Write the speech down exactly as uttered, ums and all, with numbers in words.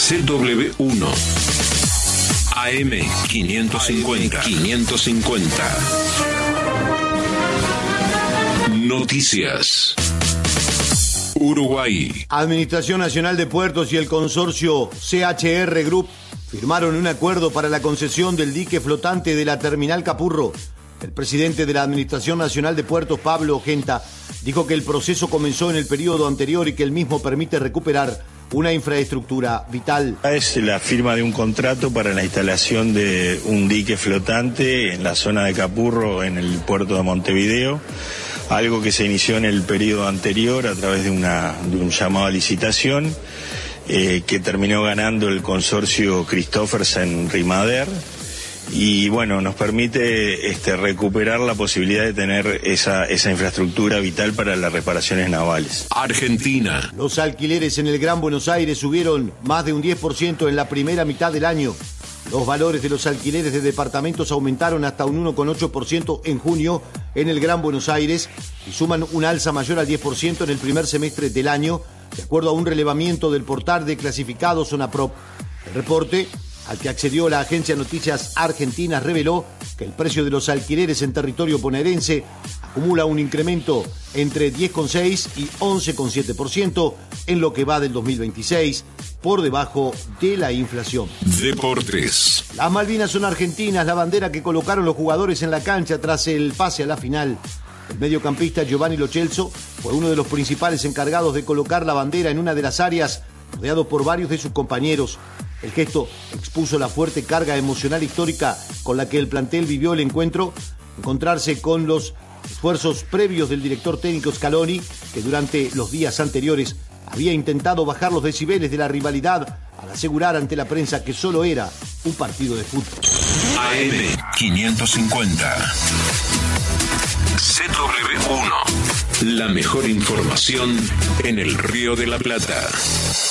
C W uno. A M quinientos cincuenta. quinientos cincuenta. Noticias. Uruguay. Administración Nacional de Puertos y el consorcio C H R Group firmaron un acuerdo para la concesión del dique flotante de la terminal Capurro. El presidente de la Administración Nacional de Puertos, Pablo Genta, dijo que el proceso comenzó en el periodo anterior y que el mismo permite recuperar una infraestructura vital. Es la firma de un contrato para la instalación de un dique flotante en la zona de Capurro, en el puerto de Montevideo, algo que se inició en el periodo anterior a través de, una, de un llamado a licitación eh, que terminó ganando el consorcio Christophersen Rimader. Y bueno, nos permite este, recuperar la posibilidad de tener esa, esa infraestructura vital para las reparaciones navales. Argentina. Los alquileres en el Gran Buenos Aires subieron más de un diez por ciento en la primera mitad del año. Los valores de los alquileres de departamentos aumentaron hasta un uno coma ocho por ciento en junio en el Gran Buenos Aires y suman un alza mayor al diez por ciento en el primer semestre del año, de acuerdo a un relevamiento del portal de clasificados Zonaprop. El reporte, al que accedió la agencia de noticias argentina, reveló que el precio de los alquileres en territorio bonaerense acumula un incremento entre diez coma seis y once coma siete por ciento en lo que va del dos mil veintiséis, por debajo de la inflación. Deportes. Las Malvinas son argentinas, la bandera que colocaron los jugadores en la cancha tras el pase a la final. El mediocampista Giovanni Lo Celso fue uno de los principales encargados de colocar la bandera en una de las áreas, rodeado por varios de sus compañeros. El gesto expuso la fuerte carga emocional histórica con la que el plantel vivió el encuentro, encontrarse con los esfuerzos previos del director técnico Scaloni, que durante los días anteriores había intentado bajar los decibeles de la rivalidad al asegurar ante la prensa que solo era un partido de fútbol. A M quinientos cincuenta. C W uno. La mejor información en el Río de la Plata.